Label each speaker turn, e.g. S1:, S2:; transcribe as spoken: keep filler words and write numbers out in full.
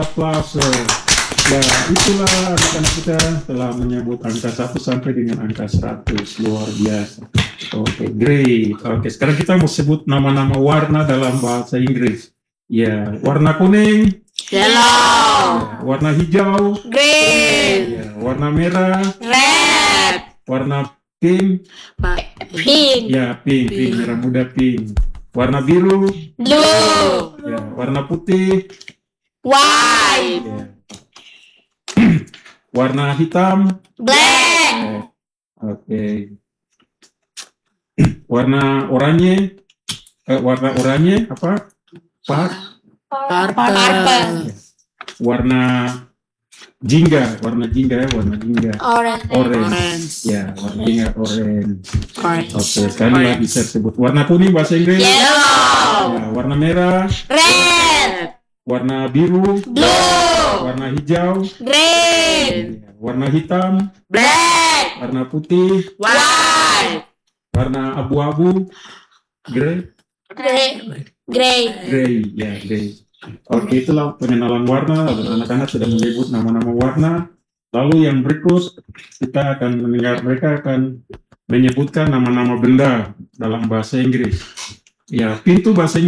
S1: aplause. Ya, itulah anak-anak kita telah menyebut angka satu sampai dengan angka seratus. Luar biasa. Oke, great. Oke, sekarang kita mau sebut nama-nama warna dalam bahasa Inggris. Ya, warna kuning,
S2: Yellow,
S1: ya, warna hijau,
S2: green,
S1: ya, warna merah,
S2: red,
S1: warna pink,
S2: pink,
S1: ya pink, pink, merah muda pink. Warna biru,
S2: blue,
S1: ya, warna putih,
S2: white,
S1: ya. Warna hitam,
S2: black,
S1: eh, oke. Warna oranye, eh, warna oranye apa? Pak.
S2: purple,
S1: Warna jingga, warna jingga ya, warna jingga.
S2: orange,
S1: Orange. Ya, warna jingga orange.
S2: orange,
S1: Oke, sekali lagi saya sebut. Warna kuning bahasa Inggris.
S2: yellow,
S1: Ya, warna merah,
S2: red,
S1: warna biru,
S2: blue,
S1: warna hijau,
S2: green,
S1: ya, warna hitam,
S2: black,
S1: warna putih,
S2: white,
S1: warna abu-abu, grey,
S2: gray, gray.
S1: grey, ya grey. Oke, itulah pengenalan warna. Anak-anak sudah menyebut nama-nama warna. Lalu yang berikut kita akan mendengar mereka akan menyebutkan nama-nama benda dalam bahasa Inggris. Ya, pintu bahasa Inggris.